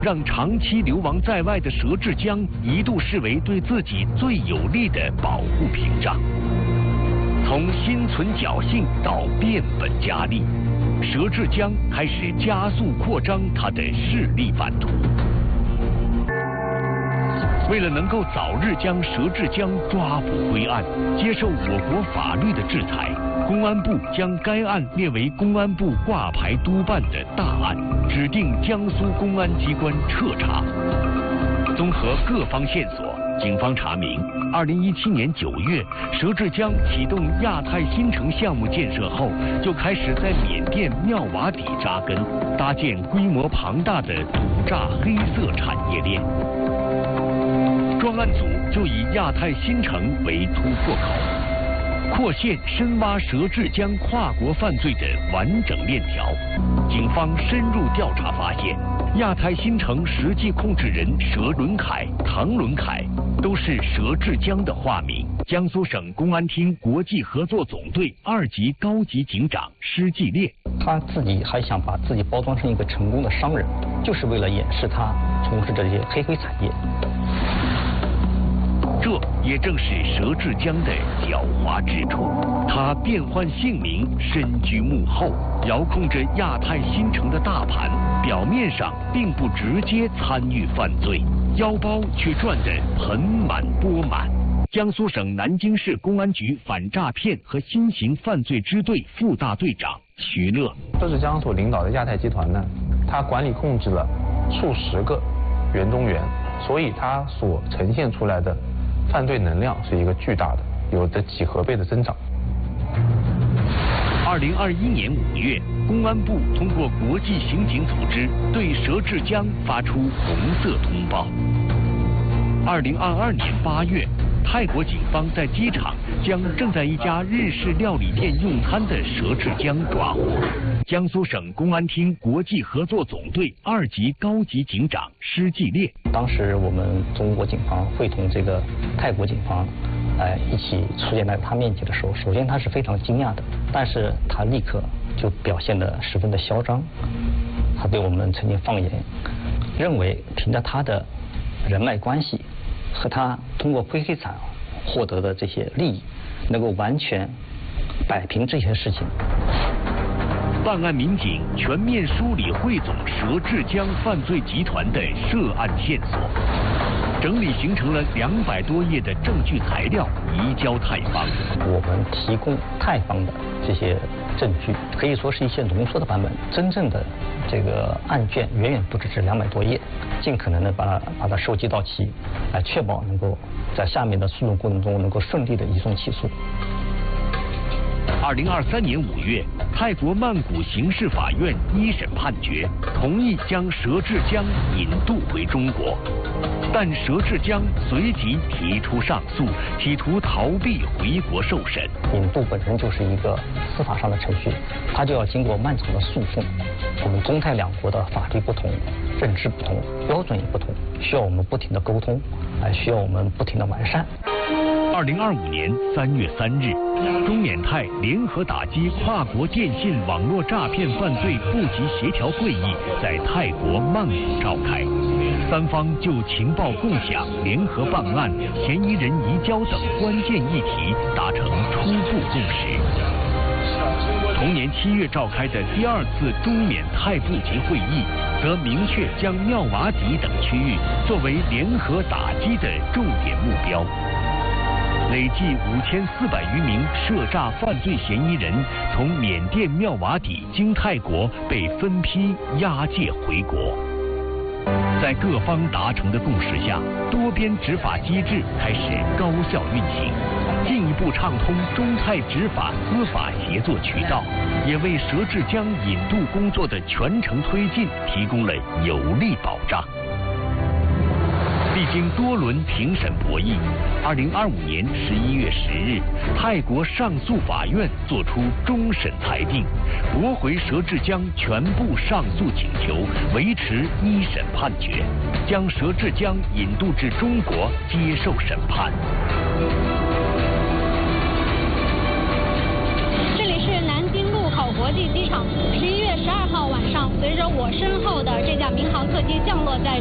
让长期流亡在外的佘志江一度视为对自己最有力的保护屏障。从心存侥幸到变本加厉，佘志江开始加速扩张他的势力版图。为了能够早日将佘志江抓捕归案，接受我国法律的制裁，公安部将该案列为公安部挂牌督办的大案，指定江苏公安机关彻查。综合各方线索，警方查明，2017年9月，佘志江启动亚太新城项目建设后，就开始在缅甸妙瓦底扎根，搭建规模庞大的赌诈黑色产业链。专案组就以亚太新城为突破口，扩线深挖佘志江跨国犯罪的完整链条。警方深入调查发现，亚太新城实际控制人佘伦凯、唐伦凯都是佘志江的化名。江苏省公安厅国际合作总队2级高级警长施继烈， 他自己还想把自己包装成一个成功的商人，就是为了掩饰他从事这些黑产业。 这也正是佘志江的狡猾之处，他变换姓名，身居幕后，遥控着亚太新城的大盘，表面上并不直接参与犯罪，腰包却赚得盆满钵满。江苏省南京市公安局反诈骗和新型犯罪支队副大队长徐乐。 佘志江所领导的亚太集团呢，他管理控制了数十个园中园，所以他所呈现出来的犯罪能量是一个巨大的，有着几何倍的增长。 2021年5月，公安部通过国际刑警组织对佘志江发出红色通报。2022年8月，泰国警方在机场将正在一家日式料理店用餐的佘志江抓获。江苏省公安厅国际合作总队2级高级警长施继烈， 当时我们中国警方会同这个泰国警方一起出现在他面前的时候，首先他是非常惊讶的，但是他立刻就表现得十分的嚣张。他对我们曾经放言，认为凭着他的人脉关系和他通过灰黑产获得的这些利益，能够完全摆平这些事情。 办案民警全面梳理汇总佘志江犯罪集团的涉案线索，整理形成了200多页的证据材料，移交泰方。 我们提供泰方的这些证据，可以说是一些浓缩的版本，真正的这个案卷远远不止这200多页，尽可能的把它收集到齐，来确保能够在下面的诉讼过程中能够顺利的移送起诉。 2023年5月，泰国曼谷刑事法院1审判决同意将佘志江引渡回中国，但佘志江随即提出上诉，企图逃避回国受审。 引渡本身就是一个司法上的程序，它就要经过漫长的诉讼。我们中泰两国的法律不同，认知不同，标准也不同，需要我们不停的沟通，需要我们不停的完善。 2025年3月3日，中缅泰联合打击跨国电信网络诈骗犯罪部级协调会议在泰国曼谷召开，三方就情报共享、联合办案、嫌疑人移交等关键议题达成初步共识。同年7月召开的第2次中缅泰部级会议，则明确将妙瓦底等区域作为联合打击的重点目标。累计5400余名涉诈犯罪嫌疑人从缅甸妙瓦底经泰国被分批押解回国。在各方达成的共识下，多边执法机制开始高效运行，进一步畅通中泰执法司法协作渠道，也为佘志江引渡工作的全程推进提供了有力保障。历经多轮庭审博弈，2025年11月10日，泰国上诉法院作出终审裁定，驳回佘志江全部上诉请求，维持1审判决，将佘志江引渡至中国接受审判。 这里是南京路口国际机场。11月12号晚上，随着我身后的这架民航客机降落在